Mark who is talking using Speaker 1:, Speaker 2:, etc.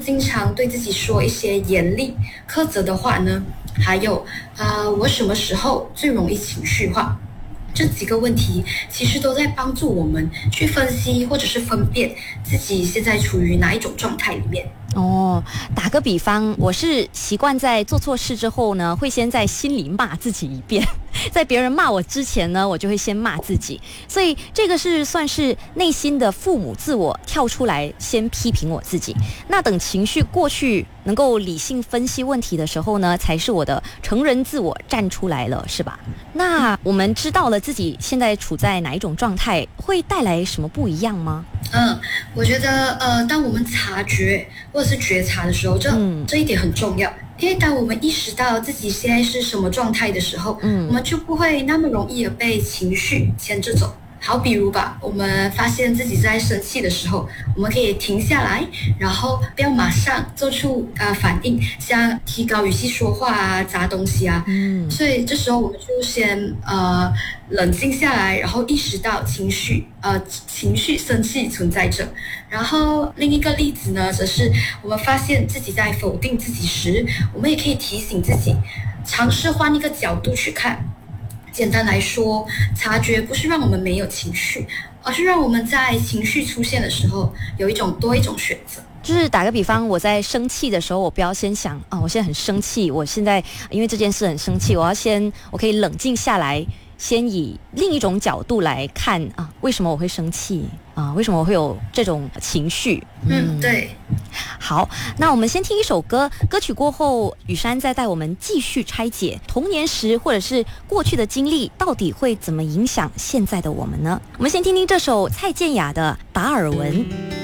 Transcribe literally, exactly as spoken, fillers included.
Speaker 1: 经常对自己说一些严厉、苛责的话呢？还有，呃，我什么时候最容易情绪化？这几个问题其实都在帮助我们去分析或者是分辨自己现在处于哪一种状态里面。
Speaker 2: 哦，打个比方，我是习惯在做错事之后呢，会先在心里骂自己一遍，在别人骂我之前呢，我就会先骂自己，所以这个是算是内心的父母自我跳出来先批评我自己。那等情绪过去，能够理性分析问题的时候呢，才是我的成人自我站出来了，是吧？那我们知道了自己现在处在哪一种状态，会带来什么不一样吗？
Speaker 1: 嗯，我觉得呃，当我们察觉或者是觉察的时候，这、嗯、这一点很重要。因为当我们意识到自己现在是什么状态的时候，嗯，我们就不会那么容易的被情绪牵着走。好，比如吧，我们发现自己在生气的时候，我们可以停下来，然后不要马上做出呃反应，像提高语气说话啊、砸东西啊。嗯，所以这时候我们就先呃冷静下来，然后意识到情绪呃情绪生气存在着。然后另一个例子呢，则是我们发现自己在否定自己时，我们也可以提醒自己，尝试换一个角度去看。简单来说，察觉不是让我们没有情绪，而是让我们在情绪出现的时候有一种多一种选择。
Speaker 2: 就是打个比方，我在生气的时候，我不要先想啊，我现在很生气，我现在因为这件事很生气，我要先我可以冷静下来，先以另一种角度来看啊，为什么我会生气啊？为什么我会有这种情绪？
Speaker 1: 嗯，嗯对。
Speaker 2: 好，那我们先听一首歌，歌曲过后，雨珊再带我们继续拆解童年时或者是过去的经历，到底会怎么影响现在的我们呢？我们先听听这首蔡健雅的《达尔文》。